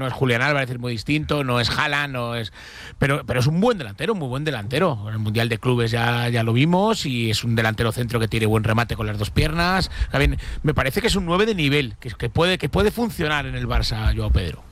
no es Julián Álvarez, es muy distinto, no es Haaland, no es... Pero es un buen delantero, muy buen delantero. En el Mundial de Clubes ya lo vimos y es un delantero centro que tiene buen remate con las dos piernas. También me parece que es un 9 de nivel, que puede funcionar en el Barça, Joao Pedro.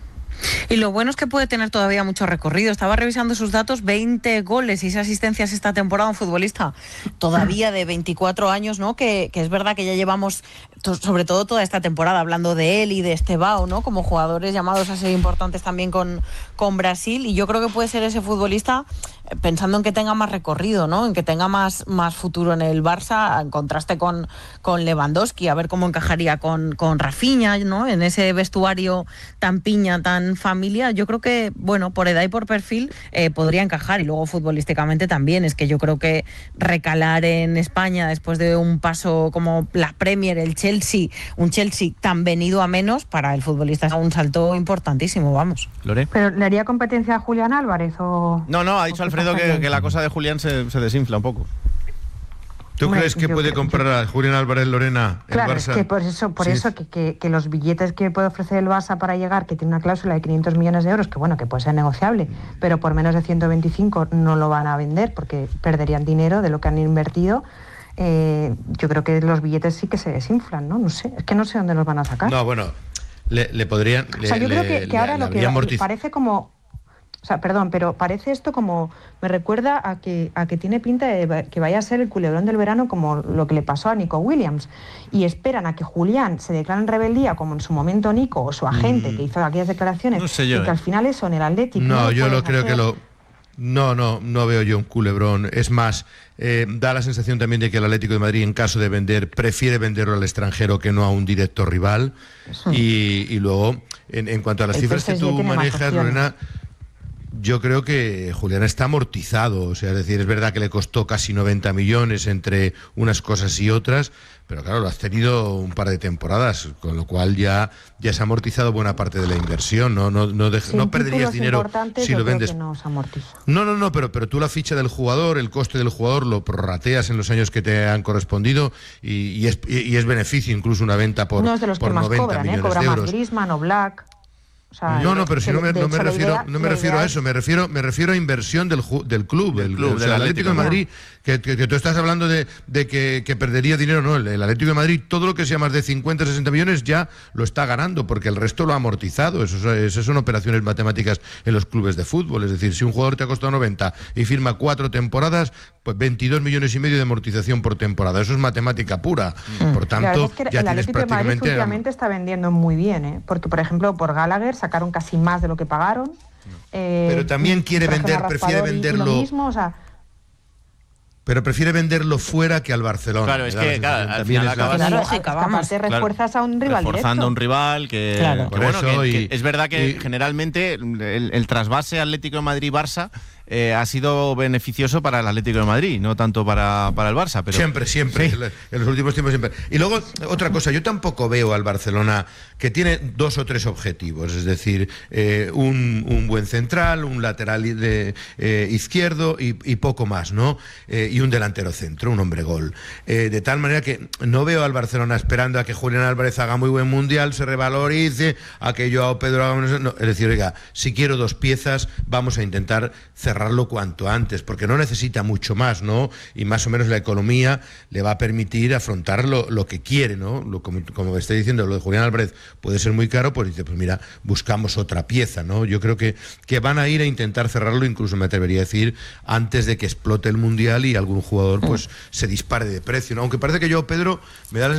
Y lo bueno es que puede tener todavía mucho recorrido. Estaba revisando sus datos, 20 goles y 6 asistencias esta temporada, un futbolista todavía de 24 años, ¿no? Que es verdad que ya llevamos, sobre todo toda esta temporada, hablando de él y de Estevao, ¿no? Como jugadores llamados a ser importantes también con Brasil, y yo creo que puede ser ese futbolista, pensando en que tenga más recorrido, ¿no? En que tenga más futuro en el Barça, en contraste con Lewandowski, a ver cómo encajaría con Rafinha, ¿no? En ese vestuario tan piña, tan familia. Yo creo que, bueno, por edad y por perfil podría encajar, y luego futbolísticamente también. Es que yo creo que recalar en España después de un paso como la Premier, el Chelsea, un Chelsea tan venido a menos, para el futbolista es un salto importantísimo, vamos. ¿Lore? ¿Pero le haría competencia a Julián Álvarez o...? No, ha dicho Alfredo que la cosa de Julián se desinfla un poco. ¿Tú crees que puede comprar a Julián Álvarez, Lorena, el Claro, Barça? es que por eso que los billetes que puede ofrecer el Barça para llegar, que tiene una cláusula de 500 millones de euros, que bueno, que puede ser negociable, pero por menos de 125 no lo van a vender porque perderían dinero de lo que han invertido. Yo creo que los billetes sí que se desinflan, ¿no? No sé, es que no sé dónde los van a sacar. No, bueno, le podrían... O sea, yo creo que ahora lo que parece como... O sea, perdón, pero parece esto como... Me recuerda a que tiene pinta de que vaya a ser el culebrón del verano, como lo que le pasó a Nico Williams. Y esperan a que Julián se declare en rebeldía, como en su momento Nico o su agente, que hizo aquellas declaraciones, no sé yo, y que al final eso en el Atlético... No, yo lo creo que lo... No veo yo un culebrón. Es más, da la sensación también de que el Atlético de Madrid, en caso de vender, prefiere venderlo al extranjero que no a un directo rival. Y luego, en cuanto a las cifras que tú manejas, Lorena... Yo creo que Julián está amortizado, o sea, es decir, es verdad que le costó casi 90 millones entre unas cosas y otras, pero claro, lo has tenido un par de temporadas, con lo cual ya se ha amortizado buena parte de la inversión, no perderías dinero si lo vendes. No, se amortiza. No, pero tú la ficha del jugador, el coste del jugador lo prorrateas en los años que te han correspondido y es beneficio incluso una venta por 90 millones de euros. No es de los que más cobran, cobra más Griezmann o Black. O sea, pero si no me refiero a eso, me refiero a inversión del club, del Atlético de Madrid, que tú estás hablando de que perdería dinero, no, el Atlético de Madrid, todo lo que sea más de 50, 60 millones ya lo está ganando, porque el resto lo ha amortizado. Esas son operaciones matemáticas en los clubes de fútbol, es decir, si un jugador te ha costado 90 y firma 4 temporadas, pues 22 millones y medio de amortización por temporada, eso es matemática pura. Por tanto, es que ya el tienes Atlético de Madrid prácticamente... últimamente está vendiendo muy bien, porque por ejemplo por Gallagher sacaron casi más de lo que pagaron. Pero también prefiere venderlo. Lo mismo, o sea, pero prefiere venderlo fuera que al Barcelona. Claro, es que al final acabas aparte refuerzas a un rival reforzando directo. a un rival que, Claro. que bueno, que es verdad que generalmente el trasvase Atlético de Madrid-Barça ha sido beneficioso para el Atlético de Madrid, no tanto para el Barça. Pero siempre, sí. En los últimos tiempos siempre. Y luego, otra cosa, yo tampoco veo al Barcelona, que tiene 2 o 3 objetivos, es decir, un buen central, un lateral izquierdo y poco más, ¿no? Y un delantero centro, un hombre gol. De tal manera que no veo al Barcelona esperando a que Julián Álvarez haga muy buen mundial, se revalorice, a que Joao Pedro haga... No, es decir, oiga, si quiero 2 piezas, vamos a intentar cerrarlo cuanto antes, porque no necesita mucho más, ¿no? Y más o menos la economía le va a permitir afrontar lo que quiere, ¿no? Como estoy diciendo, lo de Julián Álvarez puede ser muy caro, pues dice, pues mira, buscamos otra pieza, ¿no? Yo creo que van a ir a intentar cerrarlo, incluso me atrevería a decir, antes de que explote el mundial y algún jugador pues se dispare de precio, ¿no? Aunque parece que yo, Pedro, me da la